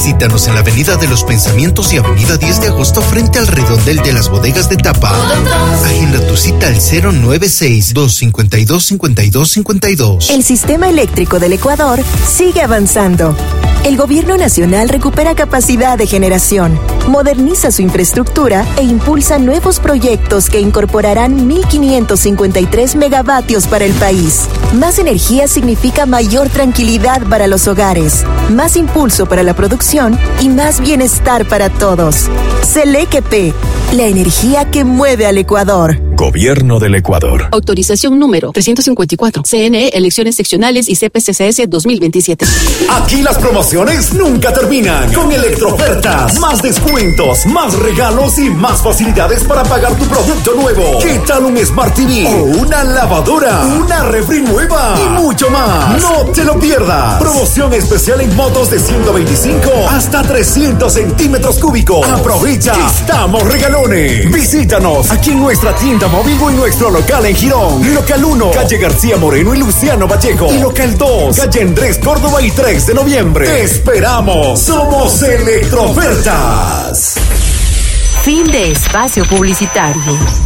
Visítanos en la Avenida de los Pensamientos y Avenida 10 de Agosto frente al redondel de las bodegas de Tapa. Agenda tu cita al 096-252-5252. El sistema eléctrico del Ecuador sigue avanzando. El gobierno nacional recupera capacidad de generación, moderniza su infraestructura e impulsa nuevos proyectos que incorporarán 1.553 megavatios para el país. Más energía significa mayor tranquilidad para los hogares, más impulso para la producción y más bienestar para todos. Selequep, la energía que mueve al Ecuador. Gobierno del Ecuador. Autorización número 354. CNE, elecciones seccionales y CPCCS 2027. Aquí las promociones nunca terminan. Con Electrofertas. Más descuentos, más regalos y más facilidades para pagar tu producto nuevo. ¿Qué tal un Smart TV? O una lavadora. Una refri nueva. Y mucho más. No te lo pierdas. Promoción especial en motos de 125 hasta 300 centímetros cúbicos. Aprovecha. Estamos regalones. Visítanos aquí en nuestra tienda móvil o en nuestro local en Girón. Local 1, calle García Moreno y Luciano Vallejo. Y local 2, calle Andrés Córdoba y 3 de noviembre. ¡Te esperamos! Somos Electrofertas. Fin de espacio publicitario.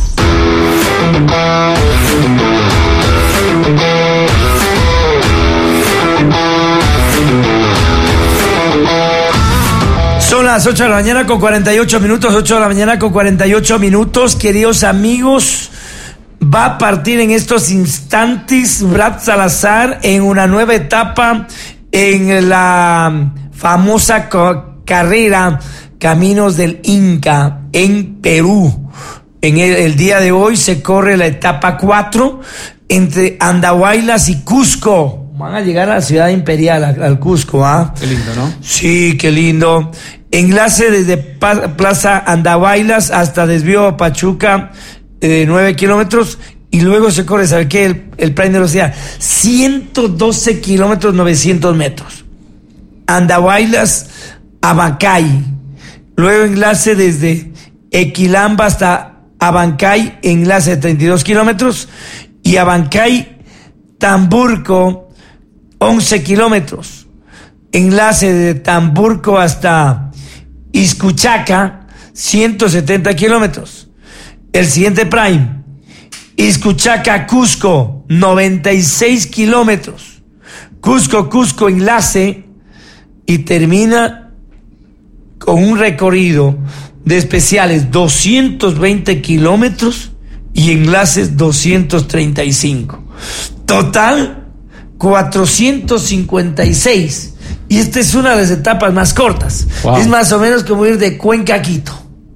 Son las 8 de la mañana con 48 minutos, 8 de la mañana con 48 minutos, queridos amigos. Va a partir en estos instantes Brad Salazar en una nueva etapa en la famosa carrera Caminos del Inca en Perú. En el día de hoy se corre la etapa 4 entre Andahuaylas y Cusco. Van a llegar a la ciudad imperial, al Cusco, ¿ah? Qué lindo, ¿no? Sí, qué lindo. Enlace desde Plaza Andahuaylas hasta Desvío a Pachuca, 9 kilómetros, y luego se corre, ¿sabe qué? El plan de velocidad, 112 kilómetros, 900 metros. Andahuaylas a Bancay, luego enlace desde Equilamba hasta Abancay, enlace de 32 kilómetros, y Abancay, Tamburco, 11 kilómetros. Enlace de Tamburco hasta Iscuchaca, 170 kilómetros. El siguiente prime, Iscuchaca, Cusco, 96 kilómetros. Cusco, enlace, y termina con un recorrido de especiales 220 kilómetros y enlaces 235. Total, 456. Y esta es una de las etapas más cortas. Wow. Es más o menos como ir de Cuenca a Quito.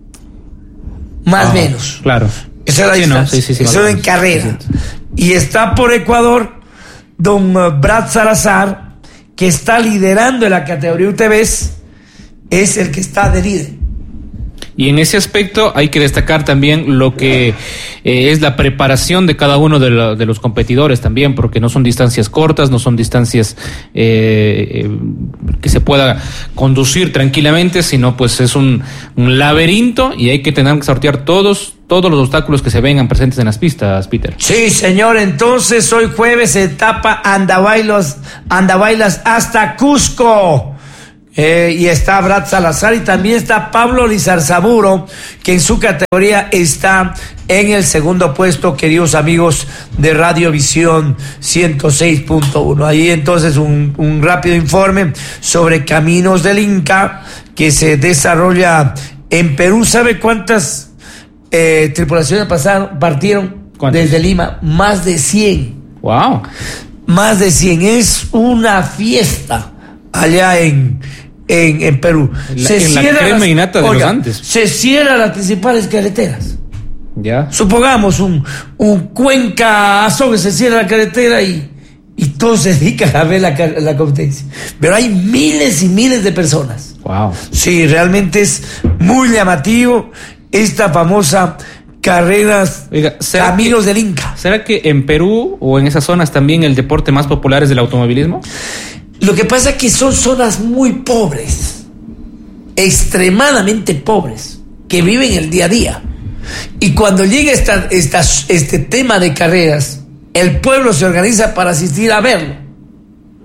Más o menos. Claro. Esa es la distancia. Sí, eso en carrera. Y está por Ecuador don Brad Salazar, que está liderando en la categoría UTVs, es el que está de líder. Y en ese aspecto hay que destacar también lo que es la preparación de cada uno de los competidores también, porque no son distancias cortas, no son distancias que se pueda conducir tranquilamente, sino pues es un laberinto y hay que tener que sortear todos los obstáculos que se vengan presentes en las pistas, Peter. Sí, señor, entonces hoy jueves etapa Andahuaylas hasta Cusco. Y está Brad Salazar y también está Pablo Lizarzaburo, que en su categoría está en el segundo puesto, queridos amigos de Radiovisión 106.1. Ahí entonces un rápido informe sobre Caminos del Inca que se desarrolla en Perú. ¿Sabe cuántas tripulaciones partieron desde Lima? Más de 100. Wow. Más de 100. Es una fiesta allá en Perú. La crema innata de los Andes. Se cierran las principales carreteras. Ya. Supongamos un Cuenca Azogue, se cierra la carretera y todos se dedican a ver la competencia. Pero hay miles y miles de personas. Wow. Sí, realmente es muy llamativo esta famosa carreras, Caminos del Inca. ¿Será que en Perú o en esas zonas también el deporte más popular es el automovilismo? Lo que pasa es que son zonas muy pobres, extremadamente pobres, que viven el día a día. Y cuando llega este tema de carreras, el pueblo se organiza para asistir a verlo.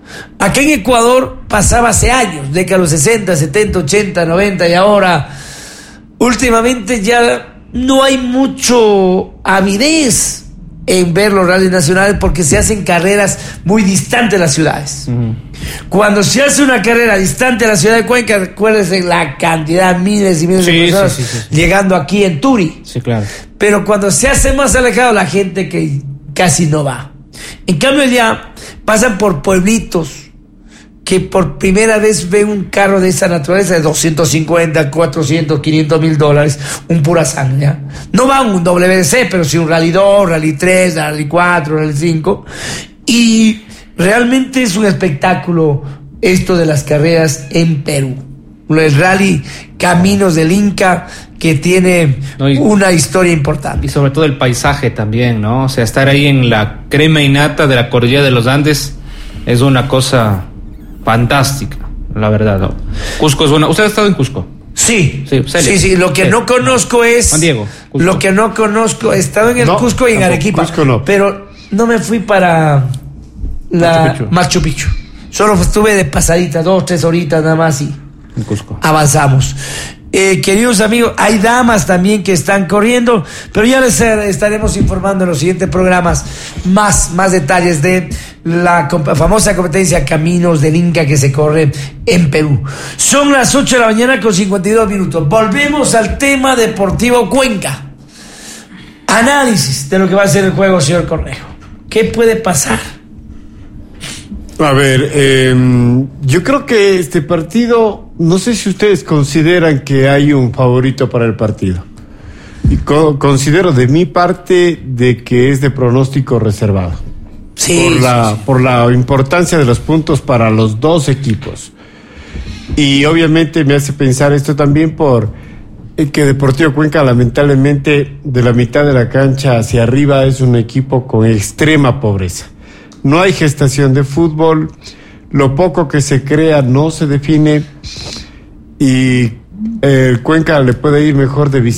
Acá en Ecuador pasaba hace años, década de los 60, 70, 80, 90, y ahora últimamente ya no hay mucho avidez en ver los rallies nacionales porque se hacen carreras muy distantes de las ciudades. Cuando se hace una carrera distante de la ciudad de Cuenca, recuérdense la cantidad, miles y miles de personas llegando aquí en Turi. Sí, claro. Pero cuando se hace más alejado, la gente que casi no va. En cambio, ya pasan por pueblitos que por primera vez ven un carro de esa naturaleza de 250, 400, 500 mil dólares, un pura sangre, ¿ya? No va un WDC, pero sí un Rally 2, Rally 3, Rally 4, Rally 5. Y realmente es un espectáculo esto de las carreras en Perú. El Rally Caminos del Inca, que tiene una historia importante. Y sobre todo el paisaje también, ¿no? O sea, estar ahí en la crema innata de la cordillera de los Andes es una cosa fantástica, la verdad, ¿no? Cusco es buena. ¿Usted ha estado en Cusco? Sí. Lo que no conozco es... Juan Diego. Cusco. Lo que no conozco, he estado en el Cusco y en Arequipa. Cusco no. Pero no me fui para Machu Picchu. Solo estuve de pasadita, 2-3 horitas nada más y en Cusco avanzamos. Queridos amigos, hay damas también que están corriendo, pero ya les estaremos informando en los siguientes programas más detalles de la famosa competencia Caminos del Inca que se corre en Perú. Son las 8 de la mañana con 52 minutos. Volvemos al tema deportivo Cuenca. Análisis de lo que va a ser el juego, señor Cornejo. ¿Qué puede pasar? A ver, yo creo que este partido, no sé si ustedes consideran que hay un favorito para el partido. Y considero de mi parte de que es de pronóstico reservado. Sí, por la importancia de los puntos para los dos equipos. Y obviamente me hace pensar esto también por que Deportivo Cuenca, lamentablemente, de la mitad de la cancha hacia arriba es un equipo con extrema pobreza. No hay gestación de fútbol, lo poco que se crea no se define y Cuenca le puede ir mejor de visita.